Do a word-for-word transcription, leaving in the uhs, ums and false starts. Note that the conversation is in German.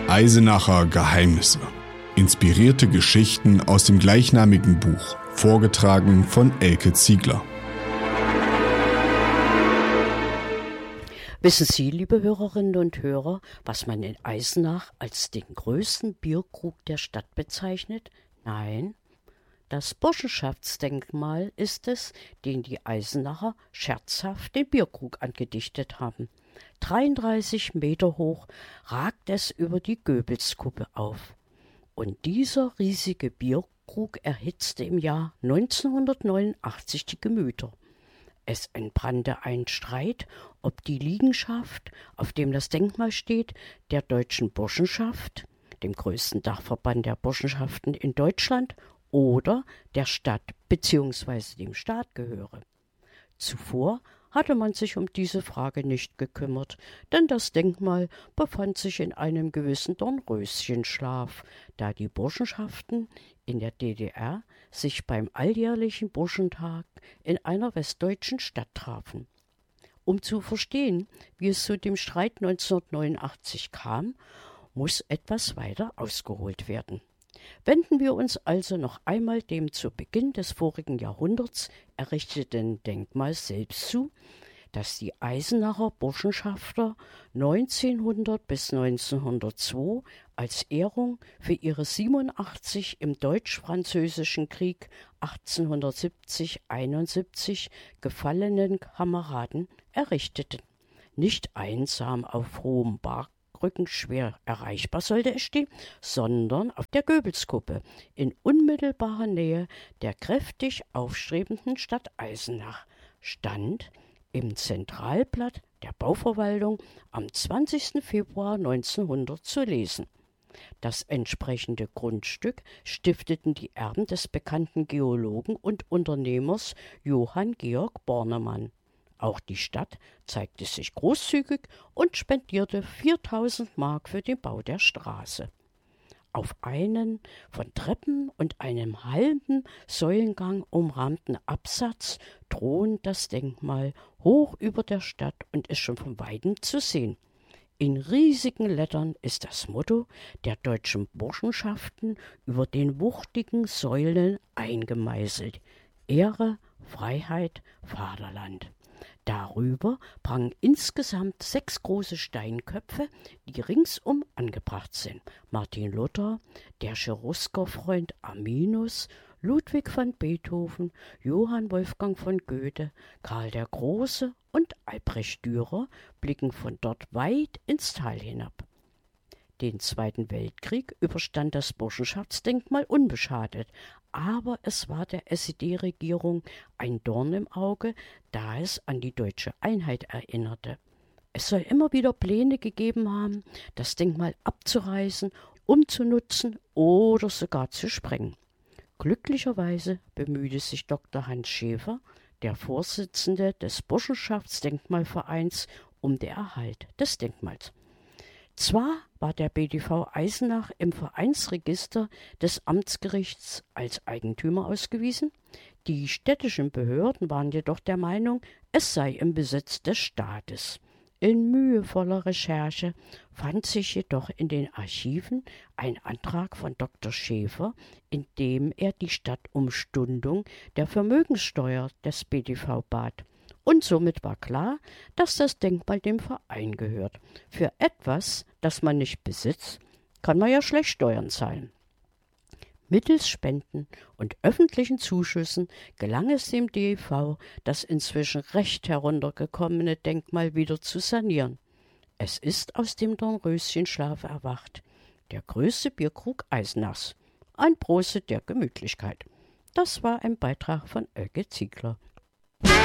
Eisenacher Geheimnisse. Inspirierte Geschichten aus dem gleichnamigen Buch, vorgetragen von Elke Ziegler. Wissen Sie, liebe Hörerinnen und Hörer, was man in Eisenach als den größten Bierkrug der Stadt bezeichnet? Nein, das Burschenschaftsdenkmal ist es, den die Eisenacher scherzhaft den Bierkrug angedichtet haben. dreiunddreißig Meter hoch ragt es über die Goebbelskuppe auf. Und dieser riesige Bierkrug erhitzte im Jahr neunzehnhundertneunundachtzig die Gemüter. Es entbrannte ein Streit, ob die Liegenschaft, auf dem das Denkmal steht, der Deutschen Burschenschaft, dem größten Dachverband der Burschenschaften in Deutschland, oder der Stadt bzw. dem Staat gehöre. Zuvor hatte man sich um diese Frage nicht gekümmert, denn das Denkmal befand sich in einem gewissen Dornröschenschlaf, da die Burschenschaften in der D D R sich beim alljährlichen Burschentag in einer westdeutschen Stadt trafen. Um zu verstehen, wie es zu dem Streit neunzehnhundertneunundachtzig kam, muss etwas weiter ausgeholt werden. Wenden wir uns also noch einmal dem zu Beginn des vorigen Jahrhunderts errichteten Denkmal selbst zu, das die Eisenacher Burschenschafter neunzehnhundert bis neunzehnhundertzwei als Ehrung für ihre siebenundachtzig im Deutsch-Französischen Krieg achtzehnhundertsiebzig einundsiebzig gefallenen Kameraden errichteten. Nicht einsam auf hohem Berg Rücken schwer erreichbar sollte es stehen, sondern auf der Goebbelskuppe in unmittelbarer Nähe der kräftig aufstrebenden Stadt Eisenach, stand im Zentralblatt der Bauverwaltung am zwanzigsten Februar neunzehnhundert zu lesen. Das entsprechende Grundstück stifteten die Erben des bekannten Geologen und Unternehmers Johann Georg Bornemann. Auch die Stadt zeigte sich großzügig und spendierte viertausend Mark für den Bau der Straße. Auf einen von Treppen und einem halben Säulengang umrahmten Absatz thront das Denkmal hoch über der Stadt und ist schon von weitem zu sehen. In riesigen Lettern ist das Motto der deutschen Burschenschaften über den wuchtigen Säulen eingemeißelt: Ehre, Freiheit, Vaterland. Darüber prangen insgesamt sechs große Steinköpfe, die ringsum angebracht sind. Martin Luther, der Cheruskerfreund Arminus, Ludwig van Beethoven, Johann Wolfgang von Goethe, Karl der Große und Albrecht Dürer blicken von dort weit ins Tal hinab. Den Zweiten Weltkrieg überstand das Burschenschaftsdenkmal unbeschadet, aber es war der S E D-Regierung ein Dorn im Auge, da es an die deutsche Einheit erinnerte. Es soll immer wieder Pläne gegeben haben, das Denkmal abzureißen, umzunutzen oder sogar zu sprengen. Glücklicherweise bemühte sich Doktor Hans Schäfer, der Vorsitzende des Burschenschaftsdenkmalvereins, um den Erhalt des Denkmals. Zwar war der B D V Eisenach im Vereinsregister des Amtsgerichts als Eigentümer ausgewiesen, die städtischen Behörden waren jedoch der Meinung, es sei im Besitz des Staates. In mühevoller Recherche fand sich jedoch in den Archiven ein Antrag von Doktor Schäfer, in dem er die Stadt um Stundung der Vermögenssteuer des B D V bat. Und somit war klar, dass das Denkmal dem Verein gehört. Für etwas, das man nicht besitzt, kann man ja schlecht Steuern zahlen. Mittels Spenden und öffentlichen Zuschüssen gelang es dem D E V, das inzwischen recht heruntergekommene Denkmal wieder zu sanieren. Es ist aus dem Dornröschenschlaf erwacht. Der größte Bierkrug Eisenachs. Ein Prosit der Gemütlichkeit. Das war ein Beitrag von Elke Ziegler.